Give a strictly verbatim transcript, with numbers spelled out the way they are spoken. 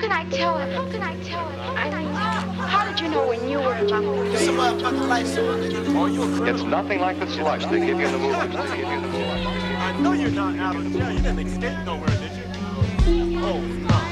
can I tell it? How can I tell it? I mean, how did you know when you were about to Some motherfucking lights on. Are you a criminal? It's nothing like the slush they give you in the movies. They give you in the movies. I know you're not out of jail. You didn't escape nowhere, did you? Oh, no.